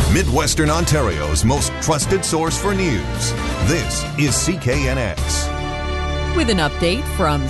Midwestern Ontario's most trusted source for news. This is CKNX. With an update from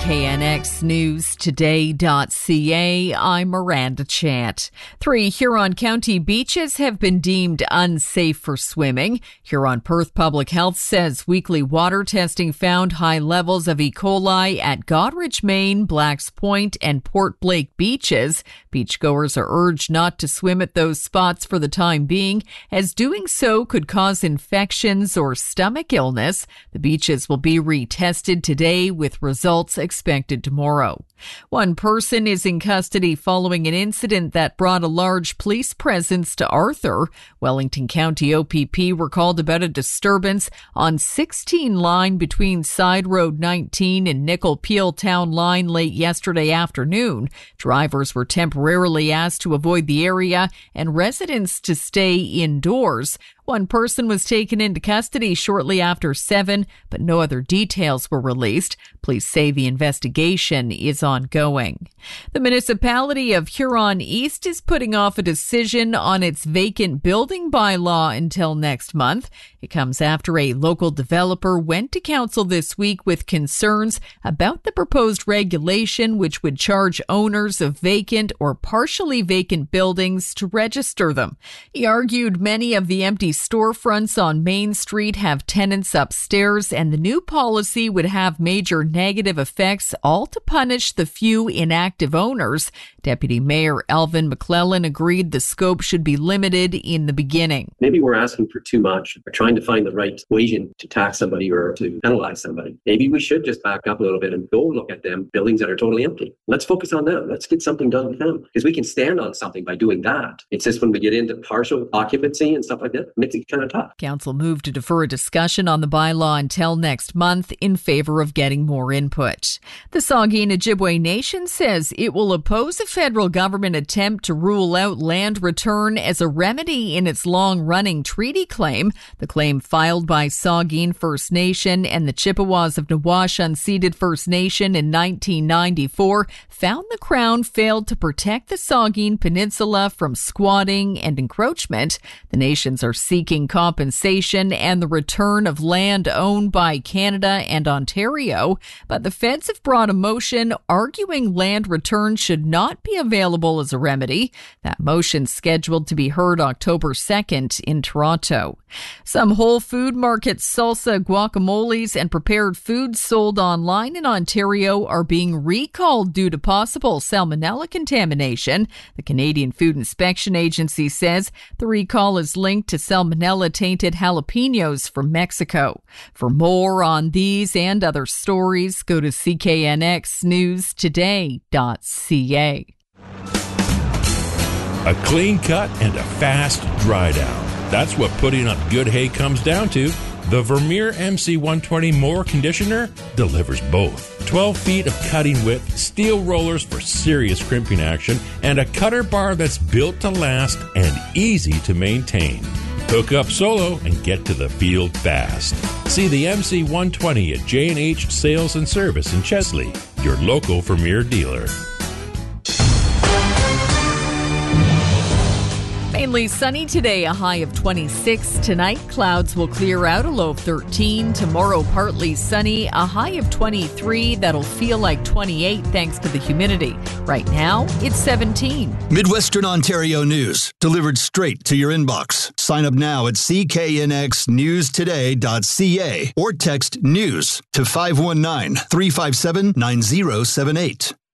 CKNXNewsToday.ca, I'm Miranda Chant. 3 Huron County beaches have been deemed unsafe for swimming. Huron-Perth Public Health says weekly water testing found high levels of E. coli at Goderich, Maine, Blacks Point, and Port Blake beaches. Beachgoers are urged not to swim at those spots for the time being, as doing so could cause infections or stomach illness. The beaches will be retested today with results expected tomorrow. One person is in custody following an incident that brought a large police presence to Arthur. Wellington County OPP were called about a disturbance on 16 line between Side Road 19 and Nickel Peel Town Line late yesterday afternoon. Drivers were temporarily asked to avoid the area and residents to stay indoors. One person was taken into custody shortly after 7, but no other details were released. Police say the investigation is ongoing. The municipality of Huron East is putting off a decision on its vacant building bylaw until next month. It comes after a local developer went to council this week with concerns about the proposed regulation, which would charge owners of vacant or partially vacant buildings to register them. He argued many of the empty storefronts on Main Street have tenants upstairs, and the new policy would have major negative effects, all to punish the few inactive owners. Deputy Mayor Alvin McClellan agreed the scope should be limited in the beginning. Maybe we're asking for too much. We're trying to find the right equation to tax somebody or to penalize somebody. Maybe we should just back up a little bit and go look at them buildings that are totally empty. Let's focus on them. Let's get something done with them, because we can stand on something by doing that. It's just when we get into partial occupancy and stuff like that, it makes it kind of tough. Council moved to defer a discussion on the bylaw until next month in favor of getting more input. The Saugeen Ojibwe Nation says it will oppose a federal government attempt to rule out land return as a remedy in its long-running treaty claim. The claim filed by Saugeen First Nation and the Chippewas of Nawash Unceded First Nation in 1994 found the Crown failed to protect the Saugeen Peninsula from squatting and encroachment. The nations are seeking compensation and the return of land owned by Canada and Ontario, but the feds have brought a motion arguing land return should not be available as a remedy. That motion scheduled to be heard October 2nd in Toronto. Some Whole Food Markets salsa, guacamoles, and prepared foods sold online in Ontario are being recalled due to possible salmonella contamination. The Canadian Food Inspection Agency says the recall is linked to salmonella-tainted jalapenos from Mexico. For more on these and other stories, go to CKNXNewsToday.ca. A clean cut and a fast dry down. That's what putting up good hay comes down to. The Vermeer MC120 Mower Conditioner delivers both. 12 feet of cutting width, steel rollers for serious crimping action, and a cutter bar that's built to last and easy to maintain. Hook up solo and get to the field fast. See the MC120 at J&H Sales and Service in Chesley, your local Vermeer dealer. Mainly sunny today, a high of 26. Tonight, clouds will clear out, a low of 13. Tomorrow, partly sunny, a high of 23. That'll feel like 28 thanks to the humidity. Right now, it's 17. Midwestern Ontario news, delivered straight to your inbox. Sign up now at CKNXNewsToday.ca or text NEWS to 519-357-9078.